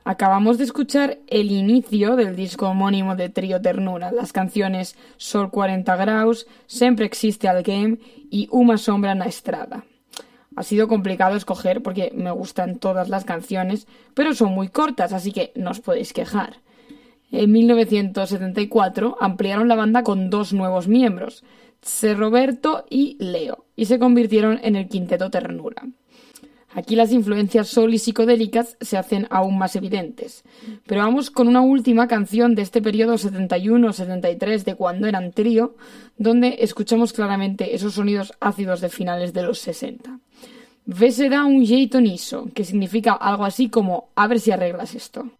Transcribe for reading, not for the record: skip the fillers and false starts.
Acabamos de escuchar el inicio del disco homónimo de Trio Ternura, las canciones Sol 40 graus, Sempre existe alguém y Uma sombra na estrada. Ha sido complicado escoger porque me gustan todas las canciones, pero son muy cortas, así que no os podéis quejar. En 1974 ampliaron la banda con 2 nuevos miembros, Tse Roberto y Leo, y se convirtieron en el Quinteto Ternura. Aquí las influencias soul y psicodélicas se hacen aún más evidentes. Pero vamos con una última canción de este periodo 71-73 de cuando eran trío, donde escuchamos claramente esos sonidos ácidos de finales de los 60. Vê se dá un jeito nisso, que significa algo así como a ver si arreglas esto.